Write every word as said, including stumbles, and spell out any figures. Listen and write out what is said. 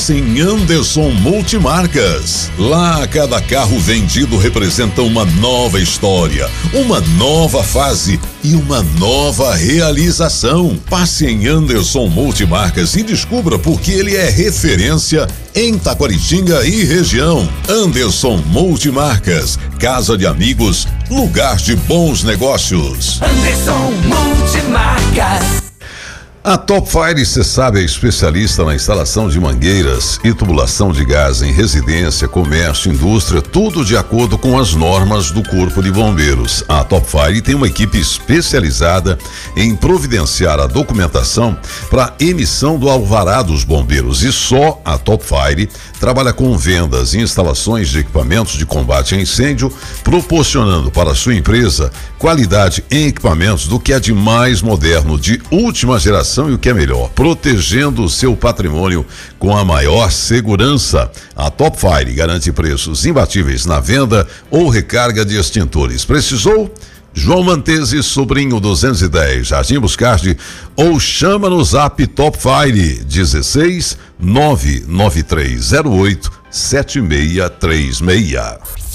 passe em Anderson Multimarcas. Lá, cada carro vendido representa uma nova história, uma nova fase e uma nova realização. Passe em Anderson Multimarcas e descubra por que ele é referência em Taquaritinga e região. Anderson Multimarcas, casa de amigos, lugar de bons negócios. Anderson Multimarcas. A Top Fire, você sabe, é especialista na instalação de mangueiras e tubulação de gás em residência, comércio, indústria, tudo de acordo com as normas do Corpo de Bombeiros. A Top Fire tem uma equipe especializada em providenciar a documentação para emissão do alvará dos bombeiros, e só a Top Fire trabalha com vendas e instalações de equipamentos de combate a incêndio, proporcionando para a sua empresa qualidade em equipamentos do que é de mais moderno, de última geração, e o que é melhor, protegendo o seu patrimônio com a maior segurança. A Top Fire garante preços imbatíveis na venda ou recarga de extintores. Precisou? João Mantese, Sobrinho duzentos e dez, Jardim Buscardi, ou chama no Zap Top Fire dezesseis nove nove três zero oito sete seis três seis.